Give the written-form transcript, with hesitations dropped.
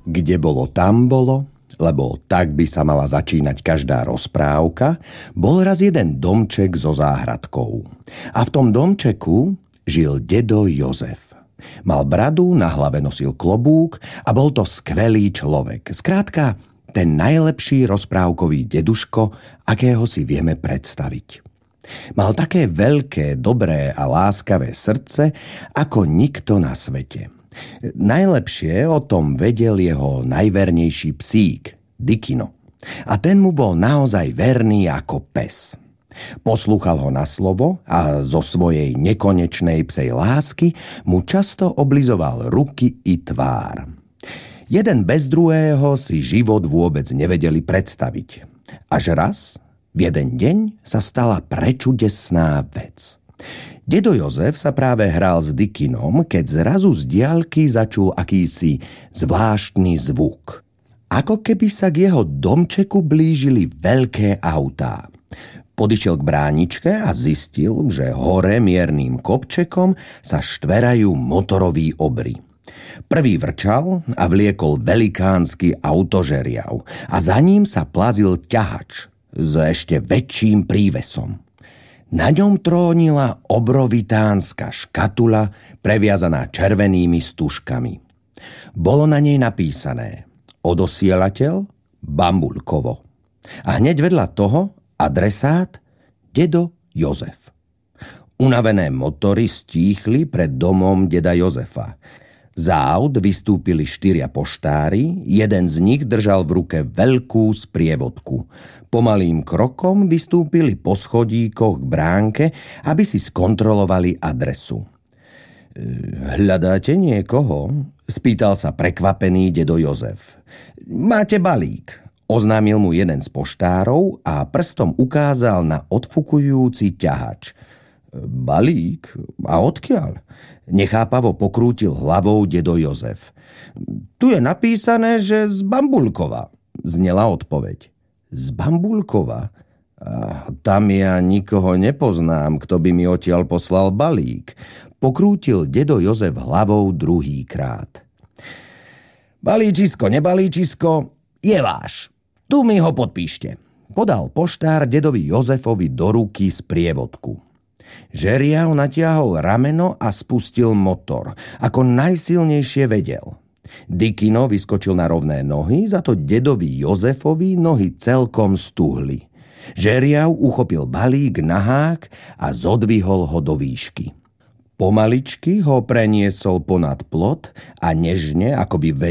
Kde bolo, tam bolo, lebo tak by sa mala začínať každá rozprávka, bol raz jeden domček so záhradkou. A v tom domčeku žil dedo Jozef. Mal bradu, na hlave nosil klobúk a bol to skvelý človek. Skrátka, ten najlepší rozprávkový deduško, akého si vieme predstaviť. Mal také veľké, dobré a láskavé srdce, ako nikto na svete. Najlepšie o tom vedel jeho najvernejší psík, Dikino. A ten mu bol naozaj verný ako pes. Poslúchal ho na slovo a zo svojej nekonečnej psej lásky mu často oblizoval ruky i tvár. Jeden bez druhého si život vôbec nevedeli predstaviť. Až raz, v jeden deň, sa stala prečudesná vec. Dedo Jozef sa práve hral s Dikinom, keď zrazu z diaľky začul akýsi zvláštny zvuk. Ako keby sa k jeho domčeku blížili veľké autá. Podišiel k bráničke a zistil, že hore miernym kopčekom sa štverajú motoroví obry. Prvý vrčal a vliekol velikánsky autožeriav a za ním sa plazil ťahač s ešte väčším prívesom. Na ňom trónila obrovitánska škatula previazaná červenými stužkami. Bolo na nej napísané odosielateľ Bambulkovo. A hneď vedľa toho adresát dedo Jozef. Unavené motory stíchli pred domom deda Jozefa. Z aut vystúpili 4 poštári, jeden z nich držal v ruke veľkú sprievodku. Pomalým krokom vystúpili po schodíkoch k bránke, aby si skontrolovali adresu. Hľadáte niekoho? Spýtal sa prekvapený dedo Jozef. Máte balík, oznámil mu jeden z poštárov a prstom ukázal na odfukujúci ťahač. Balík? A odkiaľ? Nechápavo pokrútil hlavou dedo Jozef. Tu je napísané, že z Bambulkova, znela odpoveď. Z Bambulkova? Tam ja nikoho nepoznám, kto by mi odtiaľ poslal balík. Pokrútil dedo Jozef hlavou druhýkrát. Balíčisko, nebalíčisko, je váš. Tu mi ho podpíšte. Podal poštár dedovi Jozefovi do ruky sprievodku. Žeriav natiahol rameno a spustil motor, ako najsilnejšie vedel. Dikino vyskočil na rovné nohy, za to dedovi Jozefovi nohy celkom stuhli. Žeriav uchopil balík na hák a zodvihol ho do výšky. Pomaličky ho preniesol ponad plot a nežne, akoby